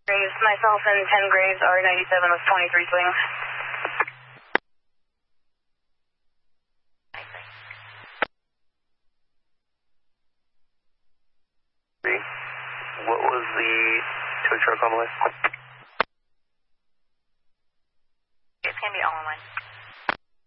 Graves, myself and 10 Graves, R97 with 23 swings. What was the tow truck on the way? It's going to be all in one.